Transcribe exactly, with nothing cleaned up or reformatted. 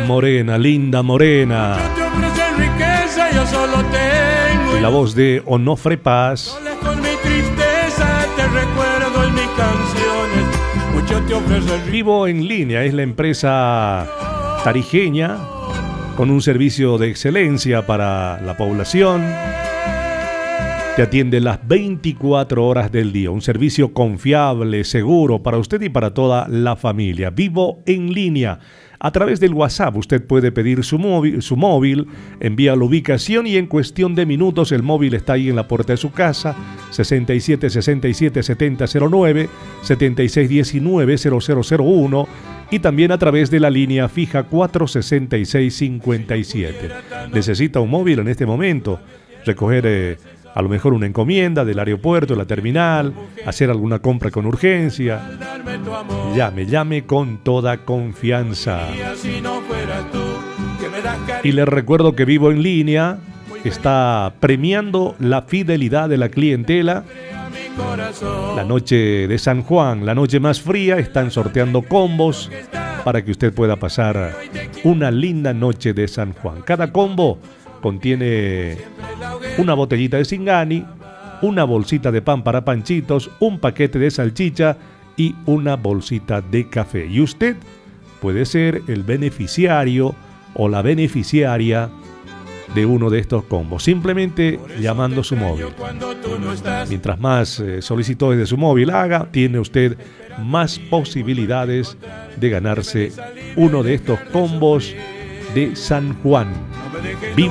Morena, linda morena. Muchos te ofrecen riqueza, yo solo tengo. La voz de Onofre Paz. Soles con mi tristeza, te recuerdo en mis canciones. Muchos te ofrecen riqueza. Vivo en Línea es la empresa tarijeña con un servicio de excelencia para la población. Te atiende las veinticuatro horas del día. Un servicio confiable, seguro para usted y para toda la familia. Vivo en Línea. A través del WhatsApp usted puede pedir su móvil, su móvil, envía la ubicación y en cuestión de minutos el móvil está ahí en la puerta de su casa. sesenta y siete sesenta y siete setenta cero nueve, setenta y seis diecinueve cero cero cero uno y también a través de la línea fija cuatro sesenta y seis cincuenta y siete. ¿Necesita un móvil en este momento? Recoger eh, a lo mejor una encomienda del aeropuerto, de la terminal, hacer alguna compra con urgencia. Llame, llame con toda confianza. Y les recuerdo que Vivo en Línea está premiando la fidelidad de la clientela. La noche de San Juan, la noche más fría, están sorteando combos para que usted pueda pasar una linda noche de San Juan. Cada combo contiene una botellita de Singani, una bolsita de pan para panchitos, un paquete de salchicha y una bolsita de café. Y usted puede ser el beneficiario o la beneficiaria de uno de estos combos, simplemente llamando su móvil. Mientras más eh, solicitudes de su móvil haga, tiene usted más posibilidades de ganarse uno de estos combos de San Juan.